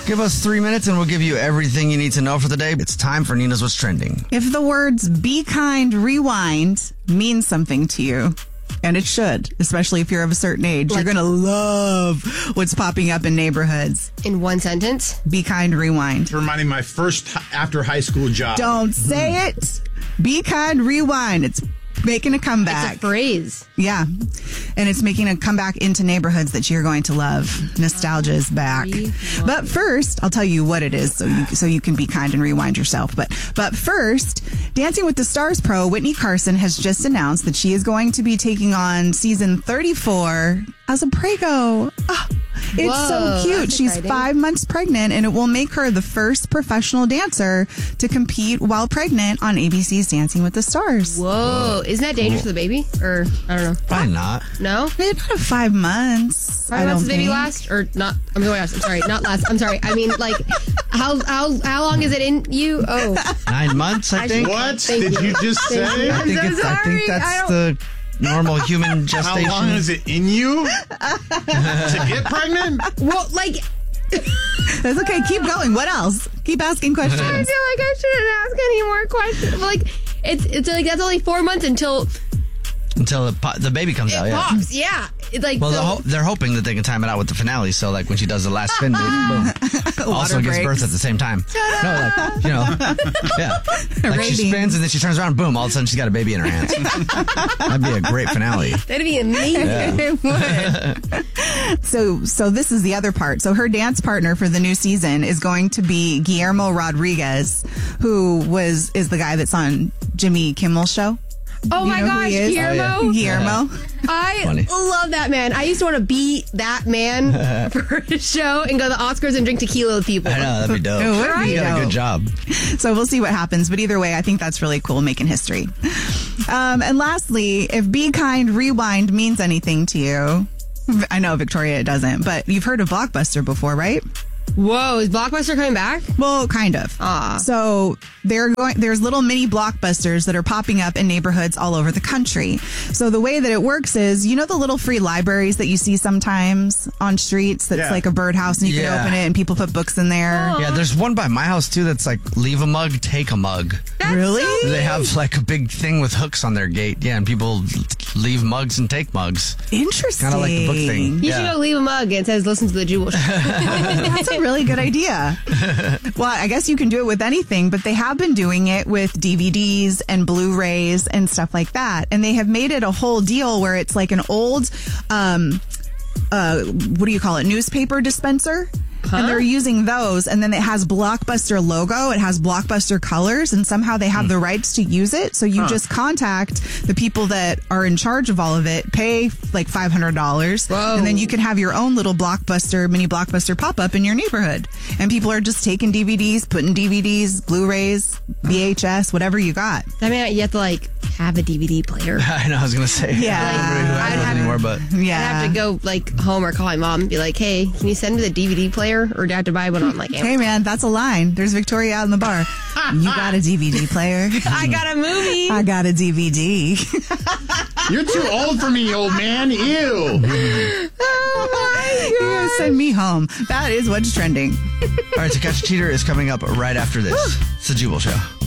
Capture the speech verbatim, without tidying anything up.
Give us three minutes and we'll give you everything you need to know for the day. It's time for Nina's What's Trending. If the words "be kind, rewind" means something to you, and it should, especially if you're of a certain age, like, you're going to love what's popping up in neighborhoods. In one sentence? Be kind, rewind. It's reminding my first after high school job. Don't say mm. it. Be kind, rewind. It's making a comeback. It's a phrase. Yeah. And it's making a comeback into neighborhoods that you're going to love. Nostalgia is back. But first, I'll tell you what it is so you, so you can be kind and rewind yourself. But but first, Dancing with the Stars pro Whitney Carson has just announced that she is going to be taking on season thirty-four as a prego. Oh, it's Whoa, so cute. She's exciting. five months pregnant, and it will make her the first professional dancer to compete while pregnant on A B C's Dancing with the Stars. Whoa. Isn't that dangerous for the baby? Or, I don't know. Probably not. No? Maybe not five months. Five I months don't does baby think. last? Or not? I'm sorry, I'm sorry. Not last. I'm sorry. I mean, like, how how how long is it in you? Oh. Nine months, I think. What Thank did you, you. just say? I think, so it's, I think sorry. I that's the normal human gestation. How long is it in you to get pregnant? Well, like, That's okay. Keep going. What else? Keep asking questions. I feel like I shouldn't ask any more questions. Like, it's it's like that's only four months until Until the, po- the baby comes it out, yeah. pops. Yeah. It's like, Well, so, they're, ho- they're hoping that they can time it out with the finale, so like when she does the last spin move, boom. Also gives breaks. birth at the same time. No, like, you know, yeah. Like she Ratings. spins and then she turns around, boom, all of a sudden she's got a baby in her hands. That'd be a great finale. that'd be amazing. Yeah. It would. So, so this is the other part. So her dance partner for the new season is going to be Guillermo Rodriguez, who was is the guy that's on Jimmy Kimmel's show. Oh You my know who gosh, he is? Guillermo. Oh, yeah. Guillermo. I Funny. love that man. I used to want to be that man for his show and go to the Oscars and drink tequila with people. I know, that'd be dope. It would be You got a dope. good job. So we'll see what happens. But either way, I think that's really cool, making history. Um, and lastly, if Be Kind, Rewind means anything to you, I know, Victoria, it doesn't, but you've heard of Blockbuster before, right? Whoa, is Blockbuster coming back? Well, kind of. Ah. So they're going. There's little mini Blockbusters that are popping up in neighborhoods all over the country. So the way that it works is, you know, the little free libraries that you see sometimes on streets. That's Yeah. like a birdhouse, and you Yeah. can open it, and people put books in there. Yeah, there's one by my house too that's like leave a mug, take a mug. That's Really? so They have like a big thing with hooks on their gate. Yeah, and people leave mugs and take mugs. Interesting. Kind of like the book thing. You yeah. should go leave a mug and it says listen to the Jewel Show. That's a really good idea. Well, I guess you can do it with anything, but they have been doing it with D V Ds and Blu-rays and stuff like that. And they have made it a whole deal where it's like an old, um, uh, what do you call it? Newspaper dispenser. Huh? And they're using those, and then it has Blockbuster logo, it has Blockbuster colors, and somehow they have the rights to use it. So you Huh. just contact the people that are in charge of all of it, pay like five hundred dollars, Whoa. and then you can have your own little Blockbuster, mini Blockbuster pop-up in your neighborhood. And people are just taking D V Ds, putting D V Ds, Blu-rays, V H S, whatever you got. I mean, you have to like have a D V D player. I know, I was going to say. Yeah. I don't know who has I'd those have- anymore, but. Yeah. I have to go like home or call my mom and be like, hey, can you send me the D V D player? Or do I have to buy one on like Hey Amazon? man, that's a line. There's Victoria out in the bar. You got a D V D player? I got a movie. I got a D V D. You're too old for me, old man. Ew. Oh my You're gonna send me home. That is what's trending. All right, To Catch a Cheater is coming up right after this. It's the Jubal Show.